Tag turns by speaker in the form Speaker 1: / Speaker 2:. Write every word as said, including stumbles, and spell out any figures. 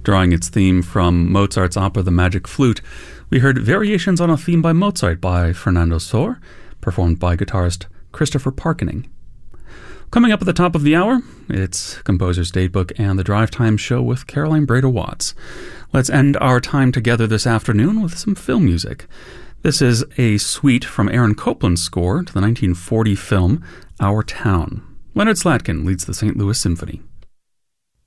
Speaker 1: Drawing its theme from Mozart's opera The Magic Flute, we heard Variations on a Theme by Mozart by Fernando Sor, performed by guitarist Christopher Parkening. Coming up at the top of the hour, it's Composer's Datebook and the Drive Time Show with Caroline Breda-Watts. Let's end our time together this afternoon with some film music. This is a suite from Aaron Copland's score to the nineteen forty film Our Town. Leonard Slatkin leads the Saint Louis Symphony.